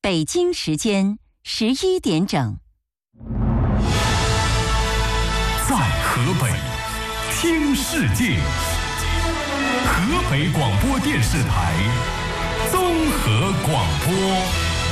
北京时间11点整。 在河北听世界，河北广播电视台综合广播。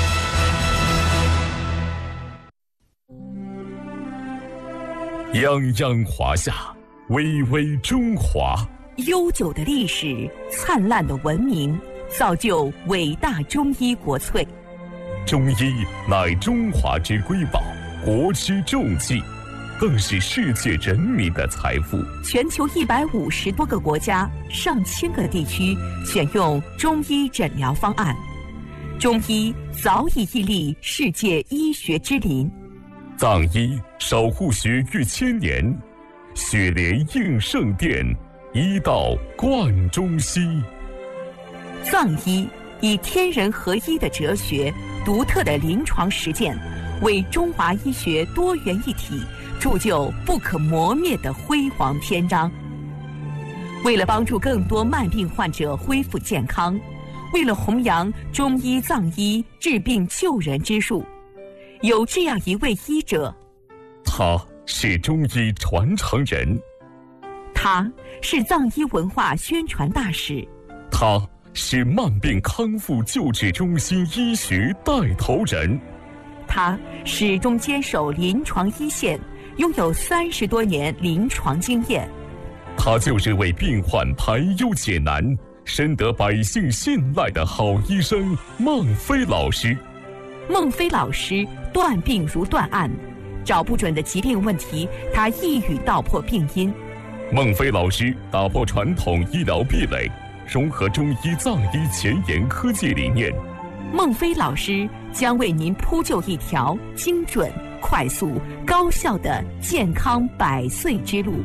泱泱华夏，巍巍中华。 悠久的历史，灿烂的文明，造就伟大中医国粹。 中医乃中华之瑰宝，国之重器，更是世界人民的财富。 全球150多个国家、上千个地区选用中医诊疗方案，中医早已屹立世界医学之林。 藏医守护学逾千年，血莲应圣殿，医道贯中西。 藏医以天人合一的哲学、独特的临床实践，为中华医学多元一体铸就不可磨灭的辉煌篇章。为了帮助更多慢病患者恢复健康，为了弘扬中医藏医治病救人之术，有这样一位医者， 他是中医传承人， 他是藏医文化宣传大使， 他是慢病康复救治中心医学带头人， 他始终坚守临床一线，拥有30多年临床经验。 他就是为病患排忧解难、深得百姓信赖的好医生孟非老师。 孟非老师断病如断案，找不准的疾病问题，他一语道破病因。 孟非老师打破传统医疗壁垒，融合中医藏医前沿科技理念。 孟非老师将为您铺就一条精准、快速、高效的健康100岁之路。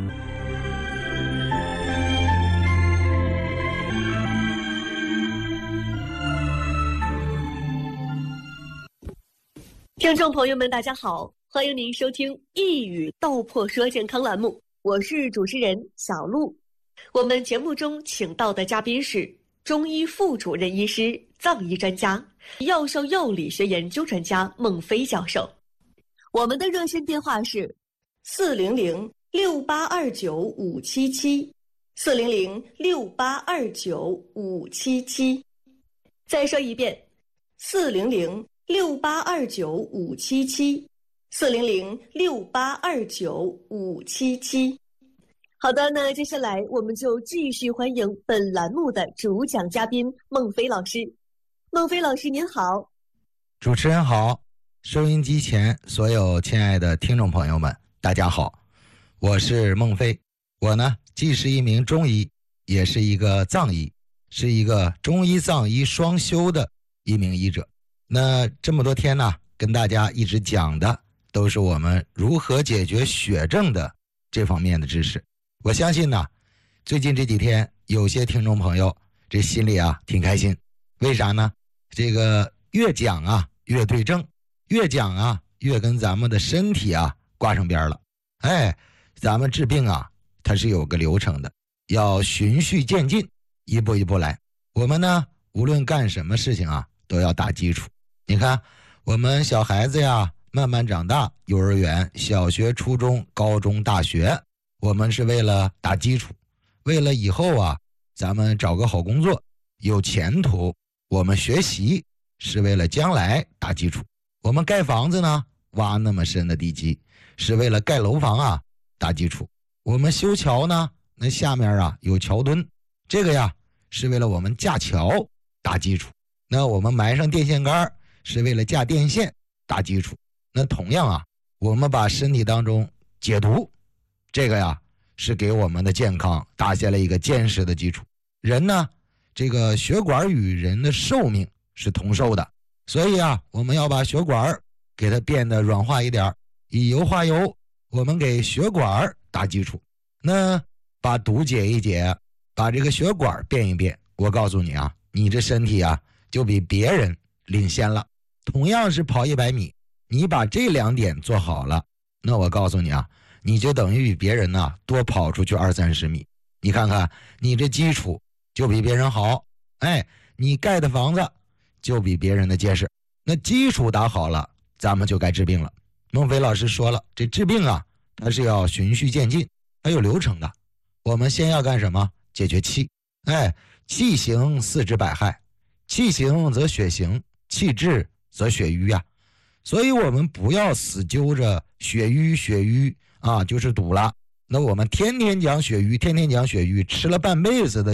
听众朋友们，大家好，欢迎您收听一语道破说健康栏目，我是主持人小璐。我们节目中请到的嘉宾是中医副主任医师、藏医专家、药效药理学研究专家孟非教授。我们的热线电话是400-6829-577，400-6829-577。再说一遍，400-6829-577，400-6829-577。好的，那接下来我们就继续欢迎本栏目的主讲嘉宾孟非老师。孟非老师您好。 主持人好，收音机前所有亲爱的听众朋友们，大家好，我是孟非。我呢，既是一名中医，也是一个藏医，是一个中医藏医双修的一名医者。那这么多天呢，跟大家一直讲的都是我们如何解决血症的这方面的知识。我相信呢，最近这几天有些听众朋友这心里啊挺开心。为啥呢？这个越讲啊越对症，越讲啊越跟咱们的身体啊挂上边了。咱们治病啊它是有个流程的，要循序渐进，一步一步来。我们呢无论干什么事情啊都要打基础。你看我们小孩子呀慢慢长大，幼儿园、小学、初中、高中、大学，我们是为了打基础，为了以后啊咱们找个好工作有前途。我们学习是为了将来打基础，我们盖房子呢挖那么深的地基是为了盖楼房啊打基础，我们修桥呢那下面啊有桥墩，这个呀是为了我们架桥打基础。那我们埋上电线杆是为了架电线打基础。那同样啊，我们把身体当中解毒，这个呀是给我们的健康打下了一个坚实的基础。人呢，这个血管与人的寿命是同寿的，所以啊，我们要把血管给它变得软化一点，以油化油，我们给血管打基础。那把毒解一解，把这个血管变一变，我告诉你啊，你这身体啊就比别人领先了。同样是跑100米，你把这2点做好了，那我告诉你啊，你就等于比别人呢多跑出去20-30米。你看看你这基础就比别人好，你盖的房子就比别人的结实。 那基础打好了，咱们就该治病了。孟非老师说了，这治病啊，它是要循序渐进，还有流程的。我们先要干什么？解决气。气行四肢百害，气行则血行，气滞则血瘀啊。所以我们不要死揪着血瘀啊，就是堵了。那我们天天讲血瘀，天天讲血瘀，吃了半辈子的